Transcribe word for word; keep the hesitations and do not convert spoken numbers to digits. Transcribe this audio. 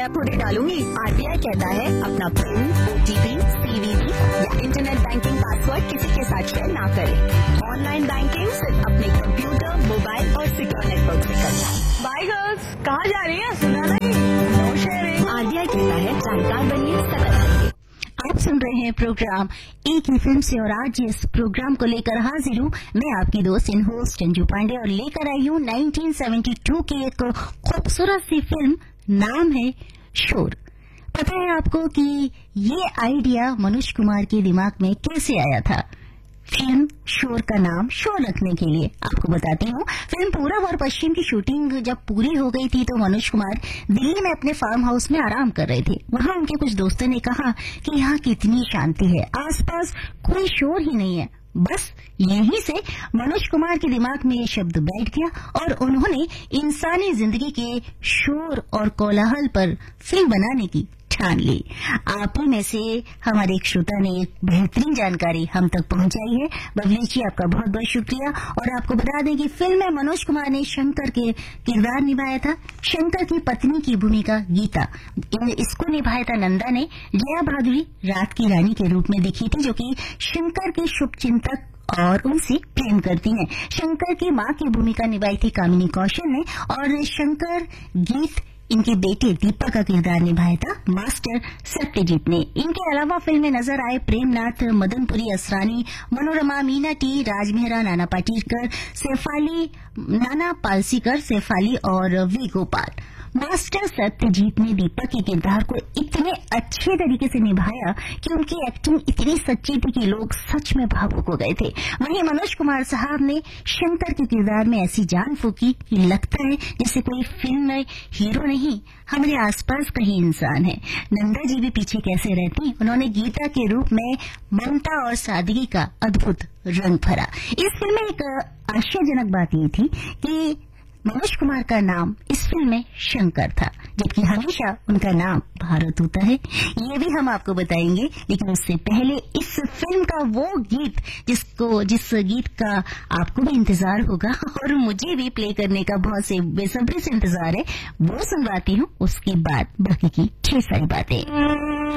मैं खुद ही डालूंगी। आरबीआई कहता है अपना पिन, ओटीपी, सीवीवी या इंटरनेट बैंकिंग पासवर्ड किसी के साथ शेयर ना करें। ऑनलाइन बैंकिंग सिर्फ अपने कंप्यूटर, मोबाइल और सिक्योर नेटवर्क से करना। बाय गर्ल्स, कहाँ जा रही है? सुना नहीं? No sharing. आरबीआई कहता है जानकार बनिए, सतर्क रहिए। आप सुन रहे हैं प्रोग्राम एक ही फिल्म से और आज इस प्रोग्राम को लेकर हाजिर हूँ मैं आपकी दोस्त इन होस्ट अंजू पांडे और लेकर आई हूँ उन्नीस सौ बहत्तर की एक खूबसूरत सी फिल्म, नाम है शोर। पता है आपको कि ये आइडिया मनोज कुमार के दिमाग में कैसे आया था? फिल्म शोर का नाम शोर रखने के लिए आपको बताती हूँ। फिल्म पूरब और पश्चिम की शूटिंग जब पूरी हो गई थी तो मनोज कुमार दिल्ली में अपने फार्म हाउस में आराम कर रहे थे। वहाँ उनके कुछ दोस्तों ने कहा कि यहाँ कितनी शांति है, आसपास कोई शोर ही नहीं है। बस यहीं से मनोज कुमार के दिमाग में ये शब्द बैठ गया और उन्होंने इंसानी जिंदगी के शोर और कोलाहल पर फिल्म बनाने की ठान ली। आप ही में से हमारे एक श्रोता ने एक बेहतरीन जानकारी हम तक पहुंचाई है। बबली जी, आपका बहुत बहुत शुक्रिया। और आपको बता दें कि फिल्म में मनोज कुमार ने शंकर के किरदार निभाया था। शंकर की पत्नी की भूमिका गीता, इसको निभाया था नंदा ने। जया भादुरी रात की रानी के रूप में दिखी थी, जो कि शंकर के शुभ चिंतक और उनसे प्रेम करती हैं। शंकर की मां की भूमिका निभाई थी कामिनी कौशल ने और शंकर गीत इनके बेटे दीपक का किरदार निभाया था मास्टर सत्यजीत ने। इनके अलावा फिल्म में नजर आए प्रेमनाथ, मदनपुरी असरानी, मनोरमा, मीना टी, राज मेहरा, नाना पाटेकर, सैफाली, नाना पालसीकर, सैफाली और वी गोपाल। मास्टर सत्यजीत ने दीपक के किरदार को इतने अच्छे तरीके से निभाया कि उनकी एक्टिंग इतनी सच्ची थी कि लोग सच में भावुक हो गए थे। वहीं मनोज कुमार साहब ने शंकर के किरदार में ऐसी जान फूकी कि लगता है जैसे कोई फिल्म में हीरो नहीं, हमारे आसपास कहीं इंसान है। नंदा जी भी पीछे कैसे रहती, उन्होंने गीता के रूप में ममता और सादगी का अद्भुत रंग भरा। इस फिल्म में एक आश्चर्यजनक बात ये थी कि मनोज कुमार का नाम इस फिल्म में शंकर था, जबकि हमेशा उनका नाम भारत होता है। ये भी हम आपको बताएंगे, लेकिन उससे पहले इस फिल्म का वो गीत जिसको जिस गीत का आपको भी इंतजार होगा और मुझे भी प्ले करने का बहुत से बेसब्री से इंतजार है, वो सुनवाती हूँ। उसके बाद बाकी की ढेर सारी बातें।